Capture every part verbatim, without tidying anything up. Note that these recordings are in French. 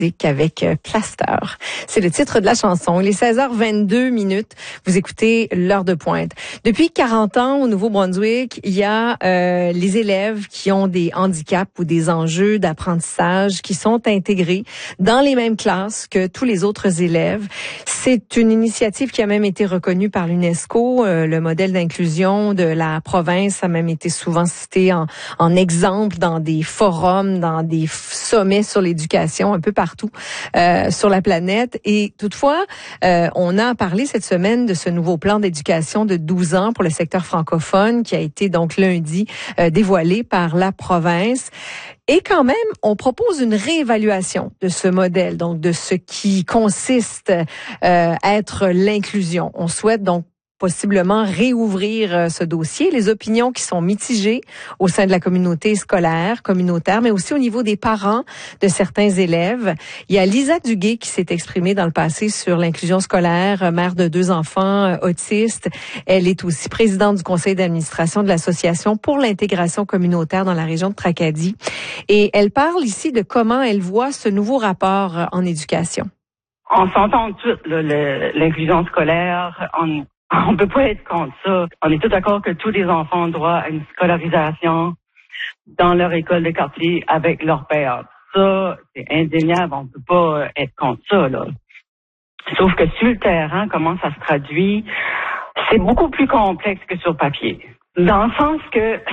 avec Plaster. C'est le titre de la chanson. Il est seize heures vingt-deux minutes. Vous écoutez l'heure de pointe. Depuis quarante ans, au Nouveau-Brunswick, il y a euh, les élèves qui ont des handicaps ou des enjeux d'apprentissage qui sont intégrés dans les mêmes classes que tous les autres élèves. C'est une initiative qui a même été reconnue par l'UNESCO. Euh, le modèle d'inclusion de la province a même été souvent cité en, en exemple dans des forums, dans des sommets sur l'éducation, un peu partout. Partout euh, sur la planète. Et toutefois, euh, on a parlé cette semaine de ce nouveau plan d'éducation de douze ans pour le secteur francophone qui a été donc lundi euh, dévoilé par la province. Et quand même, on propose une réévaluation de ce modèle, donc de ce qui consiste euh, à être l'inclusion. On souhaite donc possiblement réouvrir euh, ce dossier. Les opinions qui sont mitigées au sein de la communauté scolaire, communautaire, mais aussi au niveau des parents de certains élèves. Il y a Lisa Duguay qui s'est exprimée dans le passé sur l'inclusion scolaire, mère de deux enfants euh, autistes. Elle est aussi présidente du conseil d'administration de l'Association pour l'intégration communautaire dans la région de Tracadie. Et elle parle ici de comment elle voit ce nouveau rapport euh, en éducation. On s'entend tout, là, le, l'inclusion scolaire, on On peut pas être contre ça. On est tous d'accord que tous les enfants ont droit à une scolarisation dans leur école de quartier avec leur père. Ça, c'est indéniable. On peut pas être contre ça, là. Sauf que sur le terrain, comment ça se traduit, c'est beaucoup plus complexe que sur papier. Dans le sens que,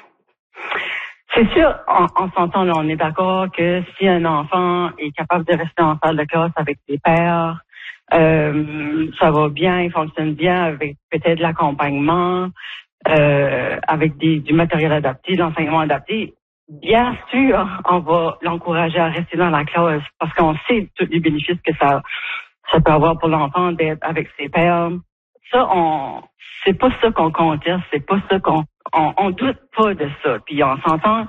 c'est sûr, on, on s'entend, là, on est d'accord que si un enfant est capable de rester en salle de classe avec ses pairs, Euh, ça va bien, il fonctionne bien avec peut-être l'accompagnement, euh, avec des, du matériel adapté, l'enseignement adapté. Bien sûr, on va l'encourager à rester dans la classe parce qu'on sait tous les bénéfices que ça, ça peut avoir pour l'enfant d'être avec ses pairs. Ça, on, c'est pas ça qu'on conteste, c'est pas ça qu'on, on, on doute pas de ça. Puis on s'entend,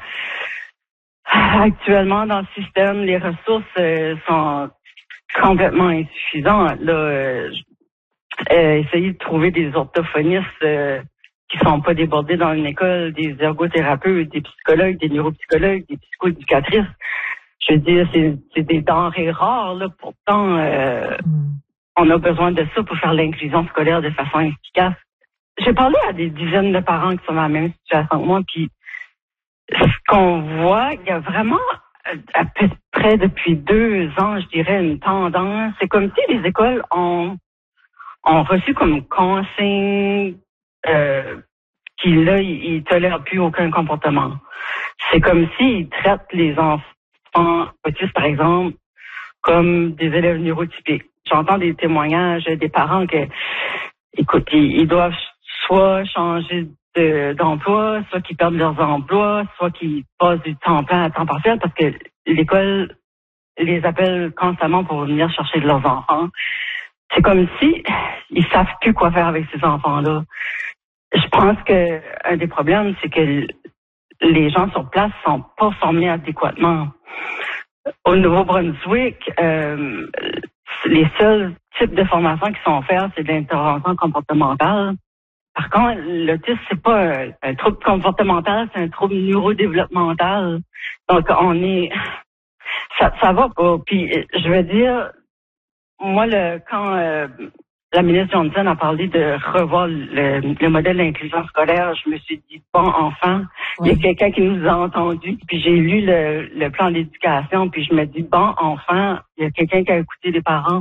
actuellement dans le système, les ressources euh, sont complètement insuffisant. Là, euh, euh, essayer de trouver des orthophonistes euh, qui sont pas débordés dans une école, des ergothérapeutes, des psychologues, des neuropsychologues, des psychoéducatrices. Je veux dire, c'est, c'est des denrées rares. Là, pourtant, euh, on a besoin de ça pour faire l'inclusion scolaire de façon efficace. J'ai parlé à des dizaines de parents qui sont dans la même situation que moi, puis ce qu'on voit, il y a vraiment à peu près depuis deux ans, je dirais, une tendance. C'est comme si les écoles ont, ont reçu comme consigne euh, qu'ils là, ils, ils tolèrent plus aucun comportement. C'est comme s'ils traitent les enfants autistes, par exemple, comme des élèves neurotypiques. J'entends des témoignages des parents que, écoute, ils, ils doivent soit changer De, d'emploi, soit qu'ils perdent leurs emplois, soit qu'ils passent du temps plein à temps partiel parce que l'école les appelle constamment pour venir chercher de leurs enfants. C'est comme si ils savent plus quoi faire avec ces enfants-là. Je pense que un des problèmes, c'est que les gens sur place sont pas formés adéquatement. Au Nouveau-Brunswick, euh, les seuls types de formations qui sont offertes, c'est de l'intervention comportementale. Par contre, l'autisme, c'est pas un, un trouble comportemental, c'est un trouble neurodéveloppemental. Donc, on est, ça, ça va pas. Puis, je veux dire, moi, le, quand euh, la ministre Johnson a parlé de revoir le, le modèle d'inclusion scolaire, je me suis dit, bon, enfin, oui. Il y a quelqu'un qui nous a entendus. Puis, j'ai lu le, le plan d'éducation, puis je me dis, bon, enfin, il y a quelqu'un qui a écouté les parents.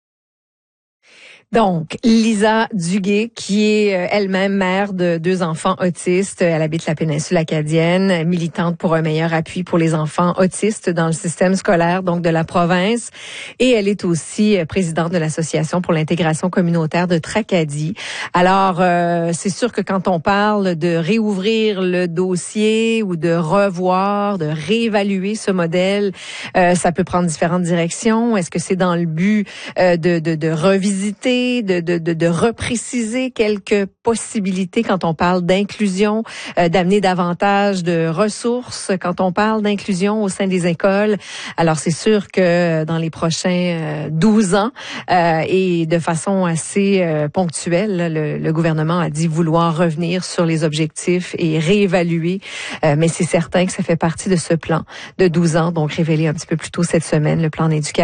Donc, Lisa Duguay, qui est elle-même mère de deux enfants autistes. Elle habite la péninsule acadienne, militante pour un meilleur appui pour les enfants autistes dans le système scolaire, donc de la province. Et elle est aussi présidente de l'Association pour l'intégration communautaire de Tracadie. Alors, euh, c'est sûr que quand on parle de réouvrir le dossier ou de revoir, de réévaluer ce modèle, euh, ça peut prendre différentes directions. Est-ce que c'est dans le but euh, de, de, de revisiter De, de, de, de repréciser quelques possibilités quand on parle d'inclusion, euh, d'amener davantage de ressources quand on parle d'inclusion au sein des écoles. Alors, c'est sûr que dans les prochains euh, douze ans euh, et de façon assez euh, ponctuelle, le, le gouvernement a dit vouloir revenir sur les objectifs et réévaluer. Euh, mais c'est certain que ça fait partie de ce plan de douze ans, donc révélé un petit peu plus tôt cette semaine, le plan d'éducation.